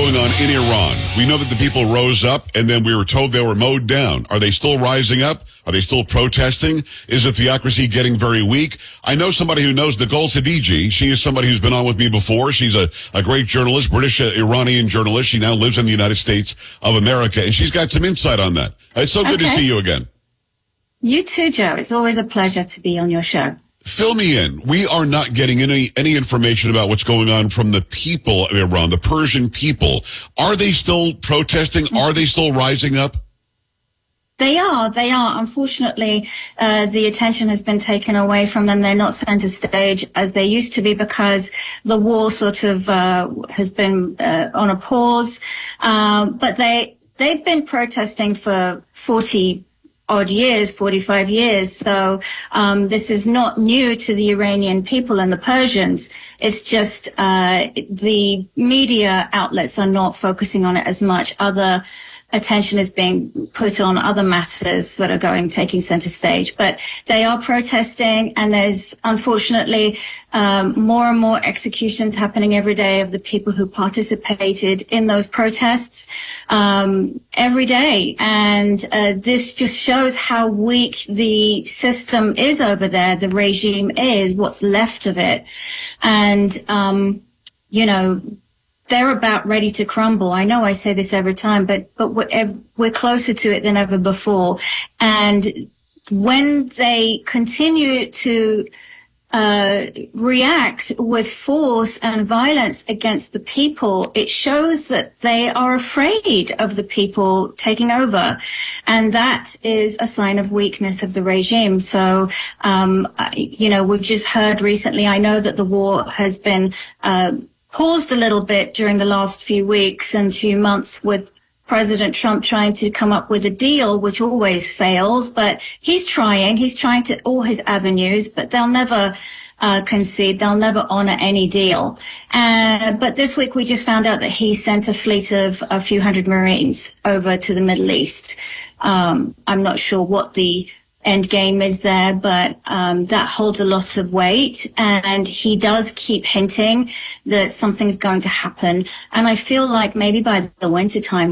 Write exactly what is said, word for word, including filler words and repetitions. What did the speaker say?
going on in Iran? We know that the people rose up, and then we were told they were mowed down. Are they still rising up? Are they still protesting? Is the theocracy getting very weak? I know somebody who knows Nicole Siddiqui. She is somebody who's been on with me before. She's a, a great journalist, British uh, Iranian journalist. She now lives in the United States of America, and she's got some insight on that. It's so good okay. to see you again. You too, Joe. It's always a pleasure to be on your show. Fill me in. We are not getting any any information about what's going on from the people of Iran, the Persian people. Are they still protesting? Are they still rising up? They are. They are. Unfortunately, uh, the attention has been taken away from them. They're not center stage as they used to be because the war sort of uh, has been uh, on a pause. Uh, but they they've been protesting for forty odd years, forty-five years. So um, this is not new to the Iranian people and the Persians. It's just uh, the media outlets are not focusing on it as much. Other attention is being put on other matters that are going, taking center stage. But they are protesting, and there's unfortunately um, more and more executions happening every day of the people who participated in those protests um, every day. And uh, this just shows how weak the system is over there, the regime is, what's left of it. And, um, you know, they're about ready to crumble. I know I say this every time, but but we're, we're closer to it than ever before. And when they continue to uh, react with force and violence against the people, it shows that they are afraid of the people taking over. And that is a sign of weakness of the regime. So, um, you know, we've just heard recently, I know that the war has been uh, paused a little bit during the last few weeks and few months with President Trump trying to come up with a deal, which always fails, but he's trying, he's trying to all his avenues, but they'll never uh, concede, they'll never honor any deal. Uh, but this week we just found out that he sent a fleet of a few hundred Marines over to the Middle East. Um, I'm not sure what the end game is there, but um, that holds a lot of weight, and he does keep hinting that something's going to happen. And I feel like maybe by the winter time